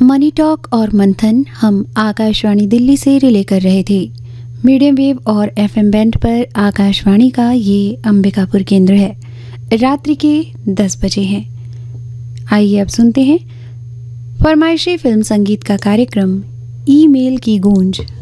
Money talk और मंथन हम आकाशवाणी दिल्ली से रिले कर रहे थे। मीडियम वेव और एफएम बैंड पर आकाशवाणी का ये अंबिकापुर केंद्र है। रात्रि के 10 बजे हैं। आइए अब सुनते हैं फरमाइशी फिल्म संगीत का कार्यक्रम ईमेल की गूंज।